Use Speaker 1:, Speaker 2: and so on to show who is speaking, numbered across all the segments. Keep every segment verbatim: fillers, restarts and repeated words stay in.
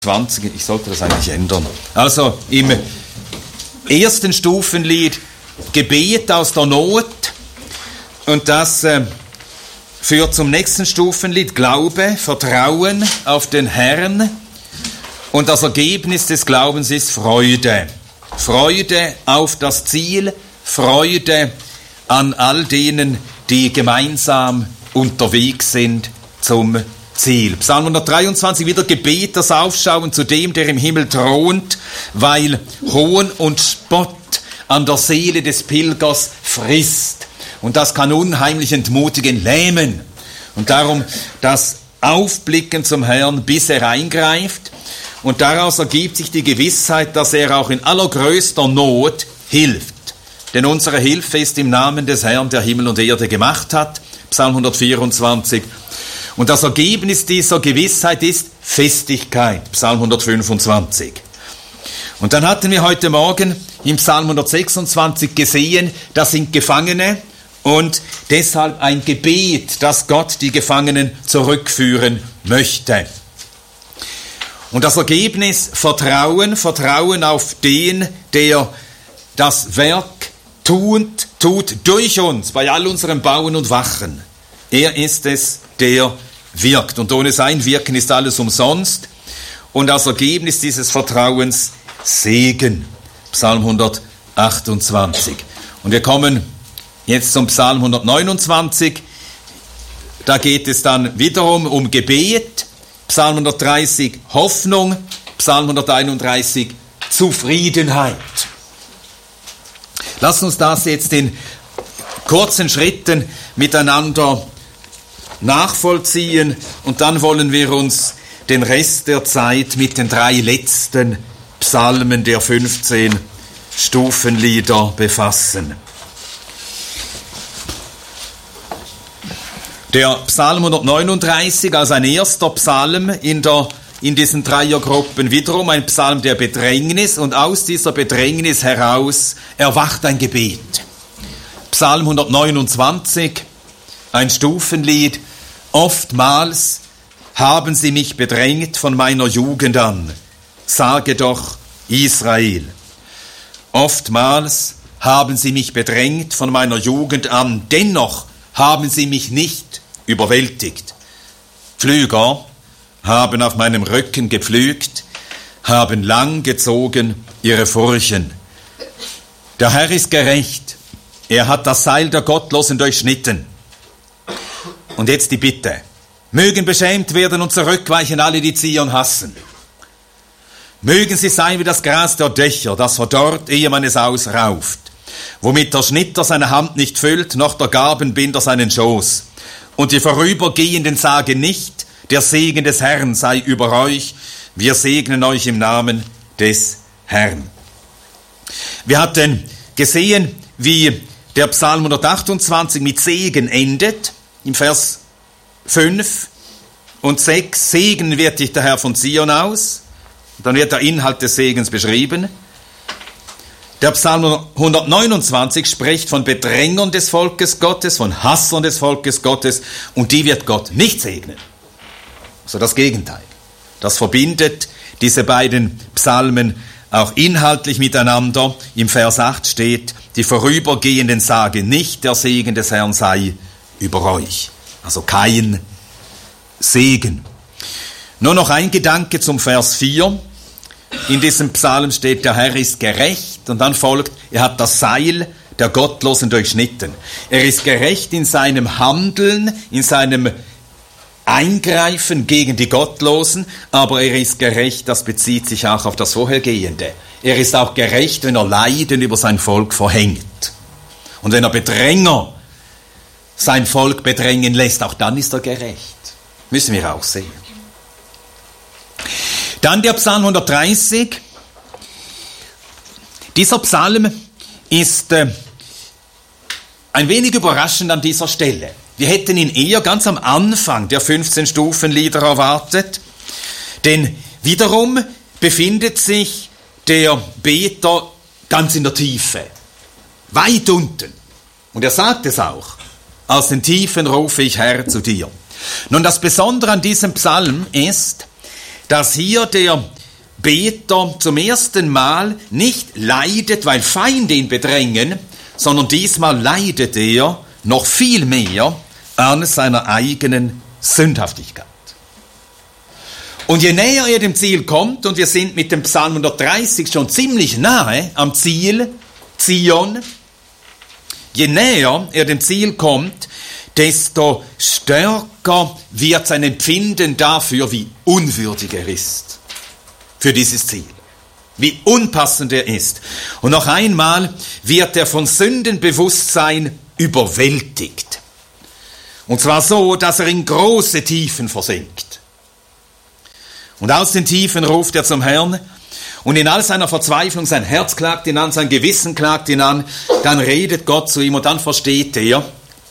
Speaker 1: zwanzig, ich sollte das eigentlich ändern. Also im ersten Stufenlied Gebet aus der Not, und das äh, führt zum nächsten Stufenlied Glaube, Vertrauen auf den Herrn, und das Ergebnis des Glaubens ist Freude. Freude auf das Ziel, Freude an all denen, die gemeinsam unterwegs sind zum Ziel. Psalm hundertdreiundzwanzig, wieder Gebet, das Aufschauen zu dem, der im Himmel thront, weil Hohn und Spott an der Seele des Pilgers frisst. Und das kann unheimlich entmutigen, lähmen. Und darum das Aufblicken zum Herrn, bis er eingreift. Und daraus ergibt sich die Gewissheit, dass er auch in allergrößter Not hilft. Denn unsere Hilfe ist im Namen des Herrn, der Himmel und Erde gemacht hat. Psalm hundertvierundzwanzig. Und das Ergebnis dieser Gewissheit ist Festigkeit. Psalm hundertfünfundzwanzig. Und dann hatten wir heute Morgen im Psalm hundertsechsundzwanzig gesehen, das sind Gefangene und deshalb ein Gebet, dass Gott die Gefangenen zurückführen möchte. Und das Ergebnis Vertrauen, Vertrauen auf den, der das Werk tut, tut durch uns, bei all unserem Bauen und Wachen. Er ist es, der wirkt. Und ohne sein Wirken ist alles umsonst. Und das Ergebnis dieses Vertrauens Segen. Psalm hundertachtundzwanzig. Und wir kommen jetzt zum Psalm hundertneunundzwanzig. Da geht es dann wiederum um Gebet. Psalm hundertdreißig Hoffnung. Psalm hunderteinunddreißig Zufriedenheit. Lass uns das jetzt in kurzen Schritten miteinander nachvollziehen, und dann wollen wir uns den Rest der Zeit mit den drei letzten Psalmen der fünfzehn Stufenlieder befassen. Der Psalm hundertneununddreißig als ein erster Psalm in, der, in diesen Dreiergruppen, wiederum ein Psalm der Bedrängnis, und aus dieser Bedrängnis heraus erwacht ein Gebet. Psalm hundertneunundzwanzig, ein Stufenlied. Oftmals haben sie mich bedrängt von meiner Jugend an. Sage doch, Israel. Oftmals haben sie mich bedrängt von meiner Jugend an. Dennoch haben sie mich nicht überwältigt. Pflüger haben auf meinem Rücken gepflügt, haben lang gezogen ihre Furchen. Der Herr ist gerecht. Er hat das Seil der Gottlosen durchschnitten. Und jetzt die Bitte. Mögen beschämt werden und zurückweichen alle, die Zion hassen. Mögen sie sein wie das Gras der Dächer, das verdorrt, ehe man es ausrauft. Womit der Schnitter seine Hand nicht füllt, noch der Gabenbinder seinen Schoß. Und die Vorübergehenden sagen nicht, der Segen des Herrn sei über euch. Wir segnen euch im Namen des Herrn. Wir hatten gesehen, wie der Psalm hundertachtundzwanzig mit Segen endet. Im Vers fünf und sechs, Segen wird dich der Herr von Zion aus. Dann wird der Inhalt des Segens beschrieben. Der Psalm hundertneunundzwanzig spricht von Bedrängern des Volkes Gottes, von Hassern des Volkes Gottes, und die wird Gott nicht segnen. Also das Gegenteil. Das verbindet diese beiden Psalmen auch inhaltlich miteinander. Im Vers acht steht, die Vorübergehenden sagen nicht, der Segen des Herrn sei über euch. Also kein Segen. Nur noch ein Gedanke zum Vers vier. In diesem Psalm steht, der Herr ist gerecht, und dann folgt, er hat das Seil der Gottlosen durchschnitten. Er ist gerecht in seinem Handeln, in seinem Eingreifen gegen die Gottlosen, aber er ist gerecht, das bezieht sich auch auf das Vorhergehende. Er ist auch gerecht, wenn er Leiden über sein Volk verhängt. Und wenn er Bedränger sein Volk bedrängen lässt, auch dann ist er gerecht. Müssen wir auch sehen. Dann der Psalm hundertdreißig. Dieser Psalm ist äh, ein wenig überraschend an dieser Stelle. Wir hätten ihn eher ganz am Anfang der fünfzehn Stufenlieder erwartet, denn wiederum befindet sich der Beter ganz in der Tiefe, weit unten. Und er sagt es auch. Aus den Tiefen rufe ich, Herr, zu dir. Nun, das Besondere an diesem Psalm ist, dass hier der Beter zum ersten Mal nicht leidet, weil Feinde ihn bedrängen, sondern diesmal leidet er noch viel mehr an seiner eigenen Sündhaftigkeit. Und je näher er dem Ziel kommt, und wir sind mit dem Psalm hundertdreißig schon ziemlich nahe am Ziel, Zion, je näher er dem Ziel kommt, desto stärker wird sein Empfinden dafür, wie unwürdig er ist für dieses Ziel, wie unpassend er ist. Und noch einmal wird er von Sündenbewusstsein überwältigt. Und zwar so, dass er in große Tiefen versinkt. Und aus den Tiefen ruft er zum Herrn, und in all seiner Verzweiflung, sein Herz klagt ihn an, sein Gewissen klagt ihn an, dann redet Gott zu ihm und dann versteht er,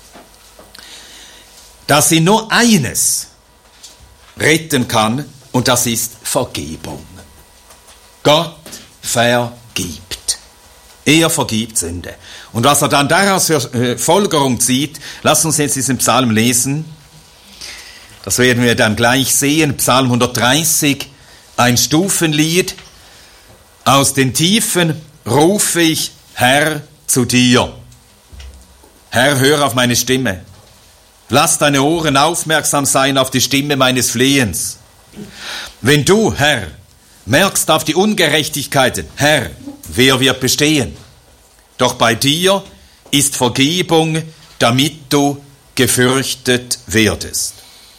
Speaker 1: dass ihn nur eines retten kann, und das ist Vergebung. Gott vergibt. Er vergibt Sünde. Und was er dann daraus für Folgerung zieht, lasst uns jetzt diesen Psalm lesen. Das werden wir dann gleich sehen. Psalm hundertdreißig, ein Stufenlied. Aus den Tiefen rufe ich, Herr, zu dir. Herr, hör auf meine Stimme. Lass deine Ohren aufmerksam sein auf die Stimme meines Flehens. Wenn du, Herr, merkst auf die Ungerechtigkeiten, Herr, wer wird bestehen? Doch bei dir ist Vergebung, damit du gefürchtet werdest.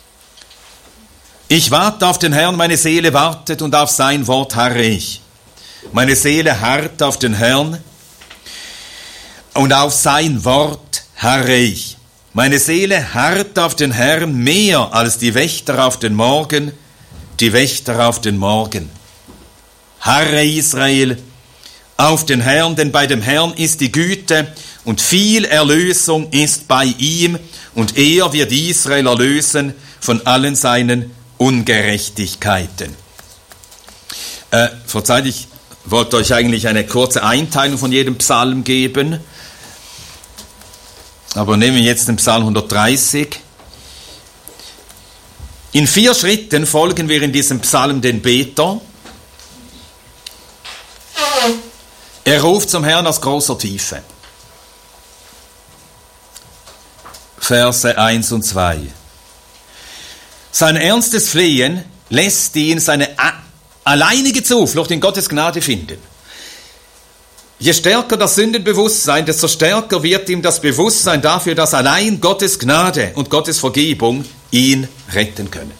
Speaker 1: Ich warte auf den Herrn, meine Seele wartet, und auf sein Wort harre ich. Meine Seele harrt auf den Herrn, und auf sein Wort harre ich. Meine Seele harrt auf den Herrn mehr als die Wächter auf den Morgen, die Wächter auf den Morgen. Harre Israel auf den Herrn, denn bei dem Herrn ist die Güte und viel Erlösung ist bei ihm, und er wird Israel erlösen von allen seinen Ungerechtigkeiten. Äh, verzeiht, ich wollte euch eigentlich eine kurze Einteilung von jedem Psalm geben, aber nehmen wir jetzt den Psalm hundertdreißig. In vier Schritten folgen wir in diesem Psalm den Beter. Er ruft zum Herrn aus großer Tiefe. Verse eins und zwei. Sein ernstes Flehen lässt ihn seine alleinige Zuflucht in Gottes Gnade finden. Je stärker das Sündenbewusstsein, desto stärker wird ihm das Bewusstsein dafür, dass allein Gottes Gnade und Gottes Vergebung ihn retten können.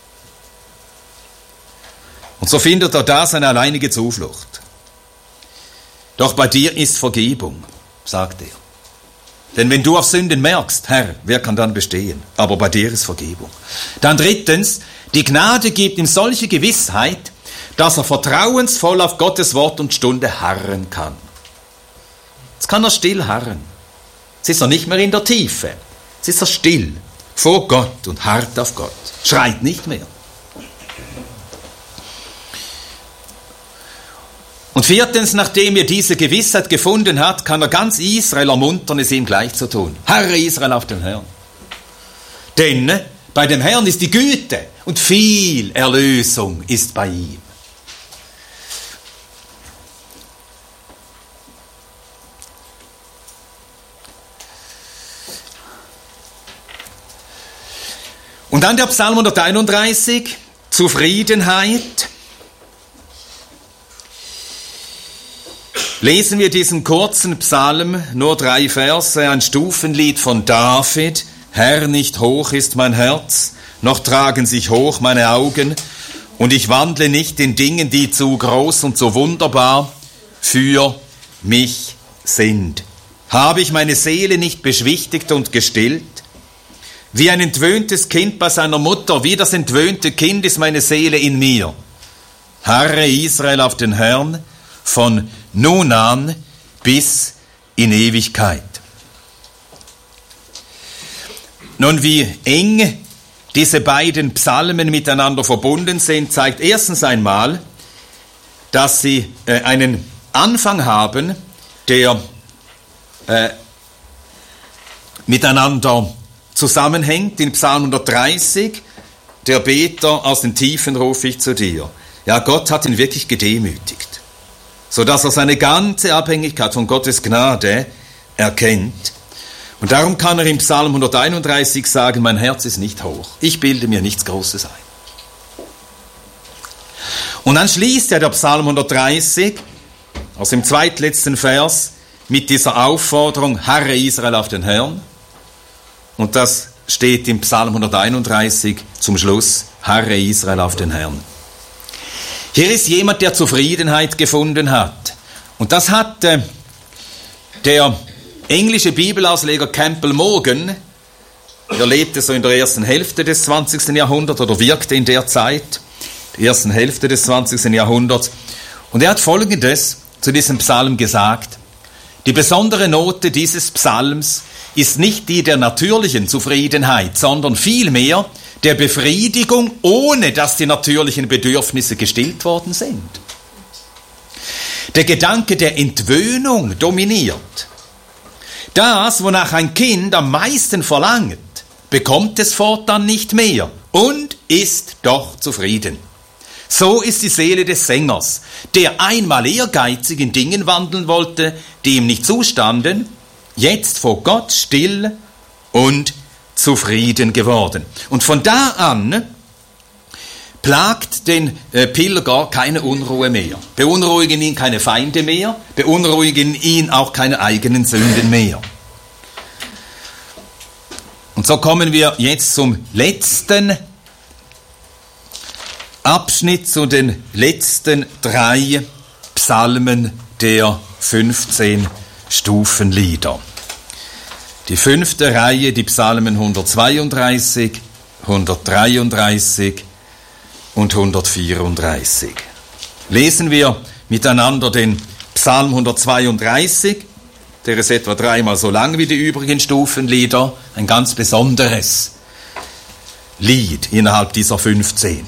Speaker 1: Und so findet er da seine alleinige Zuflucht. Doch bei dir ist Vergebung, sagt er. Denn wenn du auf Sünden merkst, Herr, wer kann dann bestehen? Aber bei dir ist Vergebung. Dann drittens, die Gnade gibt ihm solche Gewissheit, dass er vertrauensvoll auf Gottes Wort und Stunde harren kann. Jetzt kann er still harren. Jetzt ist er nicht mehr in der Tiefe. Jetzt ist er still vor Gott und harrt auf Gott. Schreit nicht mehr. Und viertens, nachdem er diese Gewissheit gefunden hat, kann er ganz Israel ermuntern, es ihm gleich zu tun. Harre Israel auf den Herrn. Denn bei dem Herrn ist die Güte und viel Erlösung ist bei ihm. Und dann der Psalm hunderteinunddreißig, Zufriedenheit. Lesen wir diesen kurzen Psalm, nur drei Verse, ein Stufenlied von David. Herr, nicht hoch ist mein Herz, noch tragen sich hoch meine Augen, und ich wandle nicht in Dingen, die zu groß und so wunderbar für mich sind. Habe ich meine Seele nicht beschwichtigt und gestillt? Wie ein entwöhntes Kind bei seiner Mutter, wie das entwöhnte Kind ist meine Seele in mir. Harre Israel auf den Herrn, von nun an bis in Ewigkeit. Nun, wie eng diese beiden Psalmen miteinander verbunden sind, zeigt erstens einmal, dass sie äh, einen Anfang haben, der äh, miteinander zusammenhängt. In Psalm hundertdreißig der Beter aus den Tiefen rufe ich zu dir. Ja, Gott hat ihn wirklich gedemütigt, sodass er seine ganze Abhängigkeit von Gottes Gnade erkennt. Und darum kann er im Psalm hunderteinunddreißig sagen, mein Herz ist nicht hoch, ich bilde mir nichts Großes ein. Und dann schließt er der Psalm hundertdreißig aus dem zweitletzten Vers mit dieser Aufforderung, harre Israel auf den Herrn. Und das steht im Psalm hunderteinunddreißig zum Schluss, harre Israel auf den Herrn. Hier ist jemand, der Zufriedenheit gefunden hat. Und das hat äh, der englische Bibelausleger Campbell Morgan, er lebte so in der ersten Hälfte des zwanzigsten Jahrhunderts oder wirkte in der Zeit, der ersten Hälfte des zwanzigsten Jahrhunderts. Und er hat Folgendes zu diesem Psalm gesagt: Die besondere Note dieses Psalms ist nicht die der natürlichen Zufriedenheit, sondern vielmehr der Befriedigung, ohne dass die natürlichen Bedürfnisse gestillt worden sind. Der Gedanke der Entwöhnung dominiert. Das, wonach ein Kind am meisten verlangt, bekommt es fortan nicht mehr und ist doch zufrieden. So ist die Seele des Sängers, der einmal ehrgeizig in Dingen wandeln wollte, die ihm nicht zustanden, jetzt vor Gott still und zufrieden geworden. Und von da an plagt den äh, Pilger keine Unruhe mehr. Beunruhigen ihn keine Feinde mehr, beunruhigen ihn auch keine eigenen Sünden mehr. Und so kommen wir jetzt zum letzten Abschnitt, zu den letzten drei Psalmen der fünfzehn Stufenlieder. Die fünfte Reihe, die Psalmen hundertzweiunddreißig, hundertdreiunddreißig und hundertvierunddreißig. Lesen wir miteinander den Psalm hundertzweiunddreißig, der ist etwa dreimal so lang wie die übrigen Stufenlieder, ein ganz besonderes Lied innerhalb dieser fünfzehn.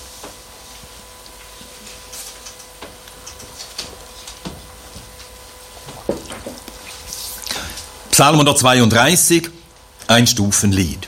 Speaker 1: Psalm hundertzweiunddreißig, ein Stufenlied.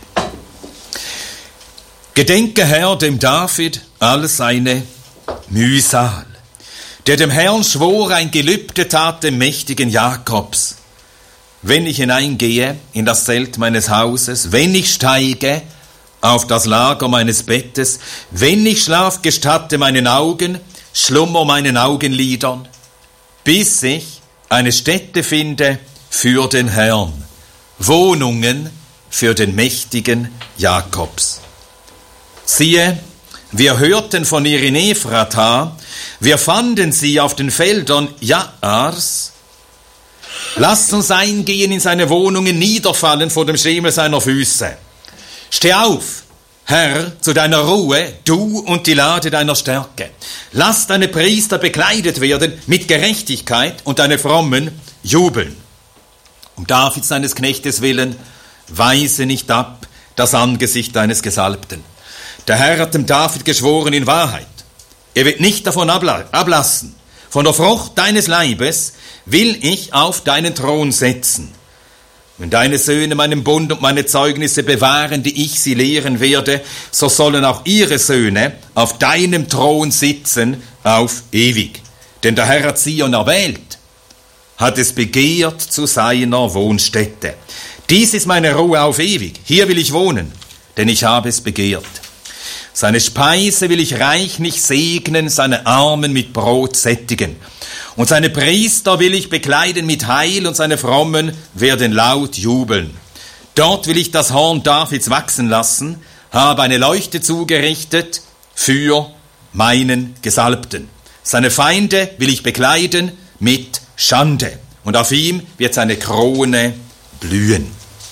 Speaker 1: Gedenke, Herr, dem David all seine Mühsal, der dem Herrn schwor, ein Gelübde tat dem mächtigen Jakobs. Wenn ich hineingehe in das Zelt meines Hauses, wenn ich steige auf das Lager meines Bettes, wenn ich Schlaf gestatte meinen Augen, Schlummer meinen Augenlidern, bis ich eine Stätte finde für den Herrn, Wohnungen für den mächtigen Jakobs. Siehe, wir hörten von ihr in Ephrata, wir fanden sie auf den Feldern Jaars. Lasst uns eingehen in seine Wohnungen, niederfallen vor dem Schemel seiner Füße. Steh auf, Herr, zu deiner Ruhe, du und die Lade deiner Stärke. Lass deine Priester bekleidet werden mit Gerechtigkeit und deine Frommen jubeln. Um Davids seines Knechtes willen, weise nicht ab das Angesicht deines Gesalbten. Der Herr hat dem David geschworen in Wahrheit. Er wird nicht davon ablassen. Von der Frucht deines Leibes will ich auf deinen Thron setzen. Wenn deine Söhne meinen Bund und meine Zeugnisse bewahren, die ich sie lehren werde, so sollen auch ihre Söhne auf deinem Thron sitzen auf ewig. Denn der Herr hat Zion erwählt, hat es begehrt zu seiner Wohnstätte. Dies ist meine Ruhe auf ewig. Hier will ich wohnen, denn ich habe es begehrt. Seine Speise will ich reichlich segnen, seine Armen mit Brot sättigen. Und seine Priester will ich bekleiden mit Heil, und seine Frommen werden laut jubeln. Dort will ich das Horn Davids wachsen lassen, habe eine Leuchte zugerichtet für meinen Gesalbten. Seine Feinde will ich bekleiden mit Schande, und auf ihm wird seine Krone blühen.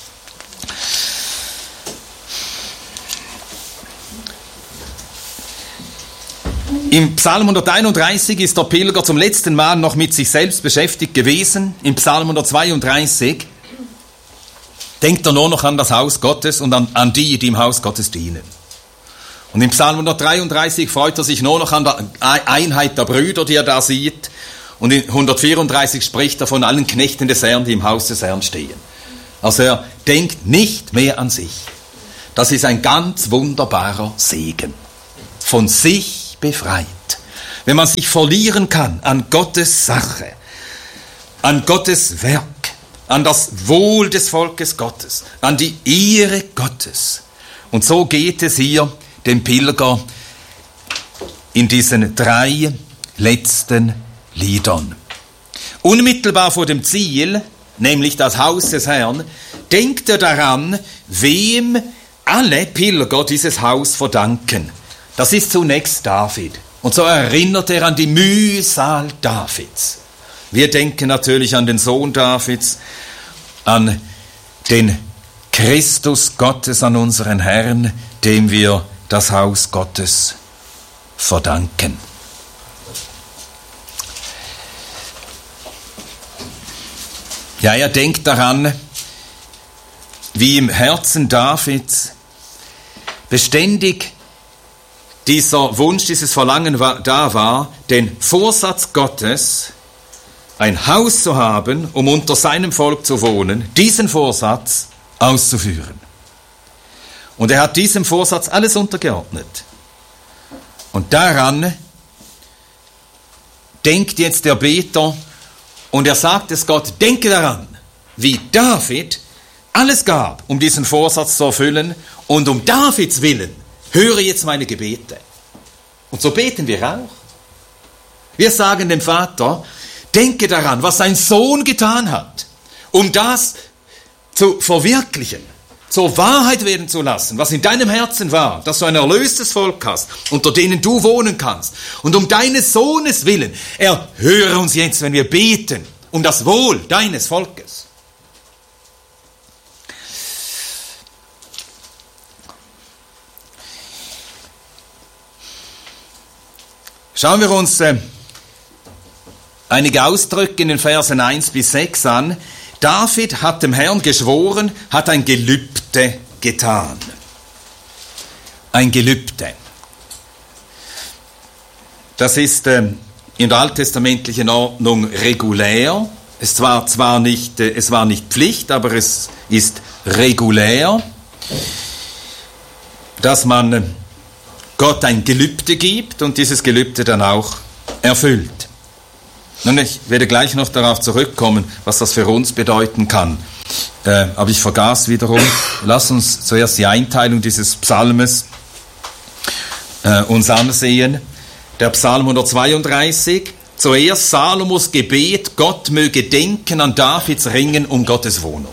Speaker 1: Im Psalm hunderteinunddreißig ist der Pilger zum letzten Mal noch mit sich selbst beschäftigt gewesen. Im Psalm hundertzweiunddreißig denkt er nur noch an das Haus Gottes und an, an die, die im Haus Gottes dienen. Und im Psalm hundertdreiunddreißig freut er sich nur noch an der Einheit der Brüder, die er da sieht. Und in hundertvierunddreißig spricht er von allen Knechten des Herrn, die im Haus des Herrn stehen. Also er denkt nicht mehr an sich. Das ist ein ganz wunderbarer Segen. Von sich befreit. Wenn man sich verlieren kann an Gottes Sache, an Gottes Werk, an das Wohl des Volkes Gottes, an die Ehre Gottes. Und so geht es hier dem Pilger in diesen drei letzten Liedern. Unmittelbar vor dem Ziel, nämlich das Haus des Herrn, denkt er daran, wem alle Pilger dieses Haus verdanken. Das ist zunächst David. Und so erinnert er an die Mühsal Davids. Wir denken natürlich an den Sohn Davids, an den Christus Gottes, an unseren Herrn, dem wir das Haus Gottes verdanken. Ja, er denkt daran, wie im Herzen Davids beständig dieser Wunsch, dieses Verlangen war, da war, den Vorsatz Gottes, ein Haus zu haben, um unter seinem Volk zu wohnen, diesen Vorsatz auszuführen. Und er hat diesem Vorsatz alles untergeordnet. Und daran denkt jetzt der Beter, und er sagt es Gott, denke daran, wie David alles gab, um diesen Vorsatz zu erfüllen, und um Davids Willen höre jetzt meine Gebete. Und so beten wir auch. Wir sagen dem Vater, denke daran, was sein Sohn getan hat, um das zu verwirklichen, zur Wahrheit werden zu lassen, was in deinem Herzen war, dass du ein erlöstes Volk hast, unter denen du wohnen kannst. Und um deines Sohnes willen, erhöre uns jetzt, wenn wir beten, um das Wohl deines Volkes. Schauen wir uns äh, einige Ausdrücke in den Versen eins bis sechs an. David hat dem Herrn geschworen, hat ein Gelübde getan. Ein Gelübde. Das ist äh, in der alttestamentlichen Ordnung regulär. Es war zwar nicht, äh, es war nicht Pflicht, aber es ist regulär, dass man äh, Gott ein Gelübde gibt und dieses Gelübde dann auch erfüllt. Nun, ich werde gleich noch darauf zurückkommen, was das für uns bedeuten kann. Äh, aber ich vergaß wiederum, lass uns zuerst die Einteilung dieses Psalmes äh, uns ansehen. Der Psalm hundertzweiunddreißig, zuerst Salomos Gebet, Gott möge denken an Davids Ringen um Gottes Wohnung.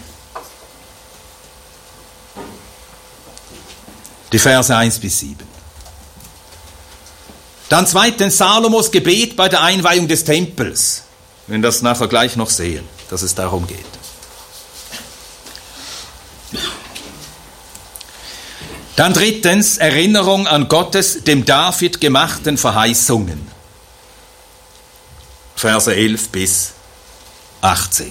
Speaker 1: Die Verse eins bis sieben. Dann zweitens Salomos Gebet bei der Einweihung des Tempels. Wir werden das nachher gleich noch sehen, dass es darum geht. Dann drittens Erinnerung an Gottes dem David gemachten Verheißungen. Verse elf bis achtzehn.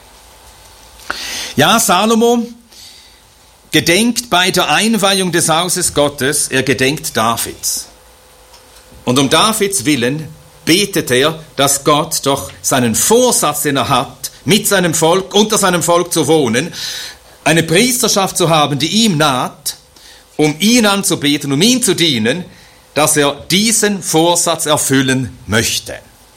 Speaker 1: Ja, Salomo gedenkt bei der Einweihung des Hauses Gottes, er gedenkt Davids. Und um Davids Willen betet er, dass Gott doch seinen Vorsatz, den er hat, mit seinem Volk, unter seinem Volk zu wohnen, eine Priesterschaft zu haben, die ihm naht, um ihn anzubeten, um ihn zu dienen, dass er diesen Vorsatz erfüllen möchte.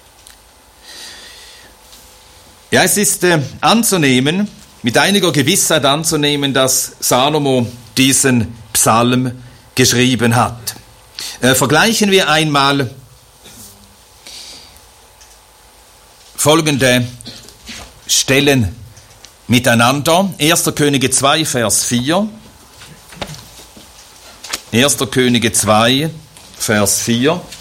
Speaker 1: Ja, es ist äh, anzunehmen, mit einiger Gewissheit anzunehmen, dass Salomo diesen Psalm geschrieben hat. Äh, vergleichen wir einmal folgende Stellen miteinander. erster Könige zwei, Vers vier. erster Könige zwei, Vers vier.